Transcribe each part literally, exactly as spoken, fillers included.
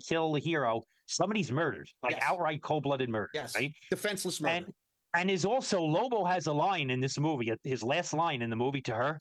kill the hero, somebody's murdered, like Yes. outright cold-blooded murder, Yes. right? Defenseless murder. And and is also Lobo has a line in this movie, uh, his last line in the movie to her.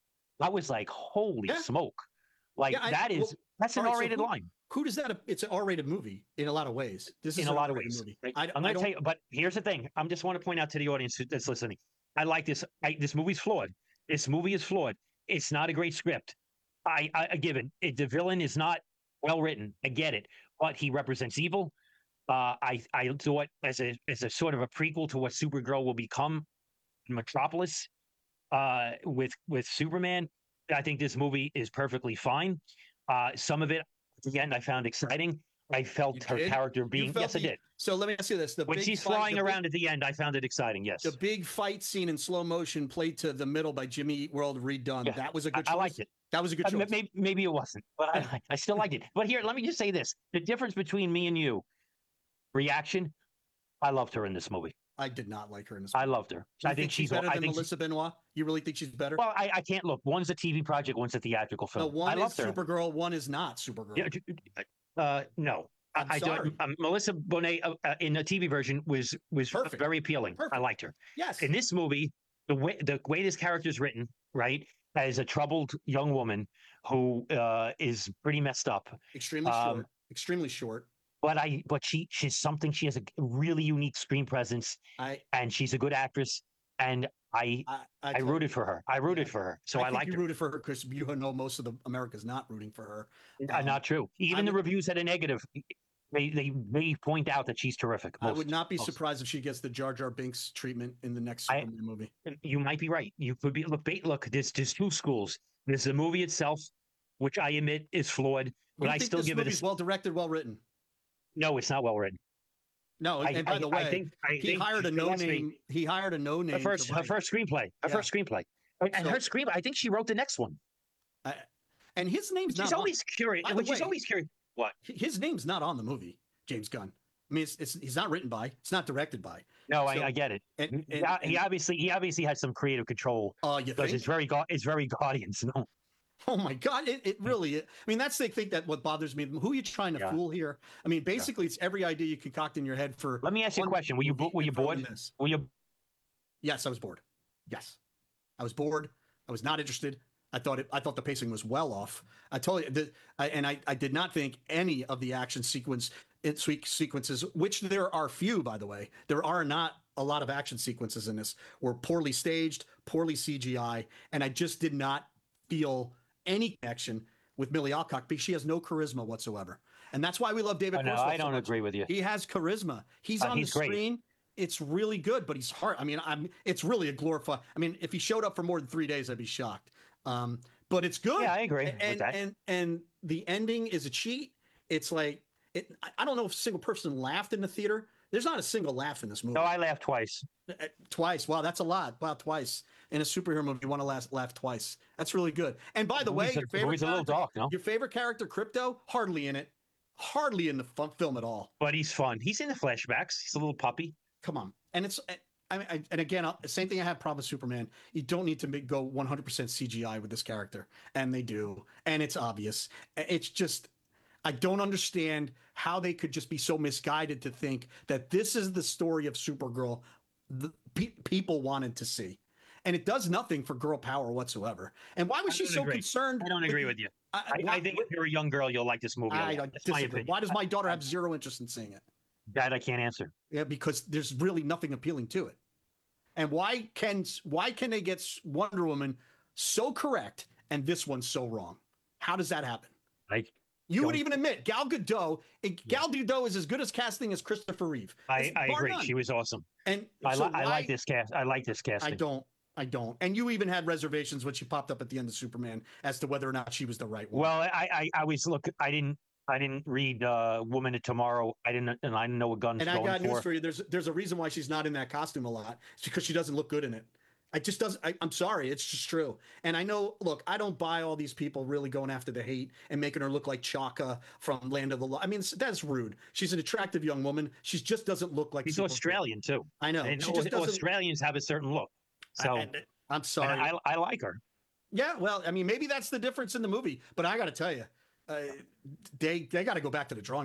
I was like, holy Yeah. smoke! Yeah. Like I, that well, is that's all an right. So R-rated who, line who does that? It's an R-rated movie in a lot of ways. This in is a an lot of R-rated ways. movie. Right? I, I'm I going to tell don't. you, but here's the thing. I'm just want to point out to the audience that's listening. I like this. I, this movie's flawed. This movie is flawed. It's not a great script. I, I, I give it. it. The villain is not well written. I get it, but he represents evil. Uh, I I thought as a as a sort of a prequel to what Supergirl will become in Metropolis uh, with with Superman. I think this movie is perfectly fine. Uh, some of it at the end I found exciting. I You felt her did. character You being felt yes, I the. did. So let me ask you this: the When big she's fight, flying the big, around at the end, I found it exciting. the Yes, big fight scene in slow motion, played to the middle by Jimmy Eat World, redone. yeah, That was a I, good I choice. liked it. That was a good Uh, choice. maybe maybe it wasn't, but Yeah. I I still liked it. But here, let me just say this: the difference between me and you, reaction. I loved her in this movie. I did not like her in this I movie. loved her. Do you I think think she's she's. better I than think. She, Melissa Benoit? You really think she's better? well, I, I can't look. One's a T V project. One's a theatrical No, film. I one is loved her. Supergirl, one is not Supergirl. Yeah, uh, no, I, I'm I sorry. don't. Um, Melissa Bonet uh, uh, in the T V version was was Perfect. very appealing. I Perfect. liked her. Yes. In this movie, the way the way this character is written, right, as a troubled young woman who uh, is pretty messed up. Extremely Um, short. Extremely short. but I, but she, she's something. She has a really unique screen presence, I and she's a good actress. And I, I I, I told rooted you. for her. I rooted Yeah. for her. So I I, think liked you her. rooted for her because you know most of the America's not rooting for her. Uh, Um, not true. Even the would, reviews had a negative. They, they, they point out that she's terrific. I Most, would not be most. surprised if she gets the Jar Jar Binks treatment in the next I, Superman movie. you might be right. You could be. Look, ba- look. There's, there's two schools. There's the movie itself, which I admit is flawed, but You I think still this give it movie's a. well directed, well written? No, it's not well written. No, I, and by I, the I way, think I he think hired a she no asked me- name. He hired a no name. her first her first screenplay. Her Yeah. first screenplay. And So- her screenplay. I think she wrote the next one. I, and his name's She's not always curious. By the Which is way- always curious. What? on, his name's not on the movie. James Gunn. I mean, it's, it's he's not written by. It's not directed by. No, So- I, I get it. And, and, he, he and obviously he obviously has some creative control uh, you because think? it's very gu- it's very Guardians. No, Oh my God! It, it really. I mean, that's the thing that what bothers me. Who are you trying to Yeah. fool here? I mean, basically, it's every idea you concoct in your head for. let me ask you a one question. Were you bo- movie were you and throw bored? in this. Were you? Yes, I was bored. Yes, I was bored. I was not interested. I thought it. I thought the pacing was well off. I told you that, I, and I, I did not think any of the action sequence, it, sequences, which there are few, by the way. There are not a lot of action sequences in this. Were poorly staged, poorly C G I, and I just did not feel any connection with Millie Alcock because she has no charisma whatsoever. And that's why we love David. Oh, no, Cornswell I so don't much. agree with you. He has charisma. He's Uh, on he's the great. screen. It's really good, but he's hard. I mean, I'm. It's really a glorified. I mean, if he showed up for more than three days, I'd be shocked. Um, but it's good. Yeah, I agree And with that. and and the ending is a cheat. It's like it. I- I don't know if a single person laughed in the theater. There's not a single laugh in this movie. No, I laughed twice. Uh, Twice. Wow, that's a lot. Wow, twice in a superhero movie, you want to laugh, laugh twice. That's really good. And by the way, Movie's a- your favorite movie's a little character, dark, no? your favorite character, Crypto, hardly in it, hardly in the fun, film at all. But he's fun. He's in the flashbacks. He's a little puppy. Come on, and it's. I mean, I, and again, I'll- same thing I have problem with Superman. You don't need to make, go one hundred percent C G I with this character, and they do, and it's obvious. It's just. I don't understand how they could just be so misguided to think that this is the story of Supergirl the pe- people wanted to see. And it does nothing for girl power whatsoever. And why was I she don't so agree. concerned? I don't agree with you. I, I, why- I think if you're a young girl, you'll like this movie. a I lot. don't That's my disagree. opinion. Why does my daughter have zero interest in seeing it? That I can't answer. Yeah, because there's really nothing appealing to it. And why can why can they get Wonder Woman so correct and this one so wrong? How does that happen? I You would Don't- even admit Gal Gadot. Gal Gadot is as good as casting as Christopher Reeve. I, It's I bar agree. none. She was awesome. And I, so li- I why- like this cast. I like this casting. I don't. I don't. And you even had reservations when she popped up at the end of Superman as to whether or not she was the right one. Well, I, I, I was look. I didn't. I didn't read uh, Woman of Tomorrow. I didn't, and I didn't know what guns and I going got for. news for you. There's there's a reason why she's not in that costume a lot. It's because she doesn't look good in it. I just doesn't. I, I'm sorry. It's just true. And I know. Look, I don't buy all these people really going after the hate and making her look like Chaka from Land of the Lost. I mean, that's rude. She's an attractive young woman. She just doesn't look like. She's Supergirl. Australian too. I know. And She just doesn't. Australians have a certain look. So I, am sorry. and I, I like her. Yeah, well, I mean, maybe that's the difference in the movie. But I got to tell you, uh, they they got to go back to the drawing